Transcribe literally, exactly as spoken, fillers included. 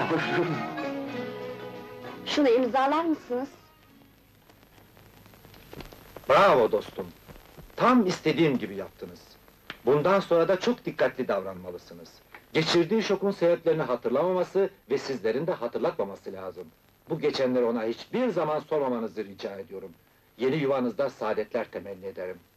Yavrum! Şunu imzalar mısınız? Bravo dostum! Tam istediğim gibi yaptınız. Bundan sonra da çok dikkatli davranmalısınız. Geçirdiği şokun sebeplerini hatırlamaması ve sizlerin de hatırlatmaması lazım. Bu geçenleri ona hiçbir zaman sormamanızı rica ediyorum. Yeni yuvanızda saadetler temenni ederim.